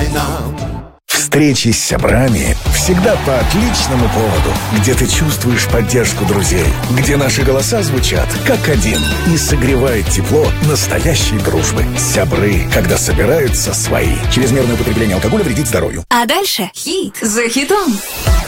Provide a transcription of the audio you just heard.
нам. Встречи с сябрами всегда по отличному поводу, где ты чувствуешь поддержку друзей, где наши голоса звучат как один и согревает тепло настоящей дружбы. Сябры, когда собираются свои. Чрезмерное употребление алкоголя вредит здоровью. А дальше хит за хитом.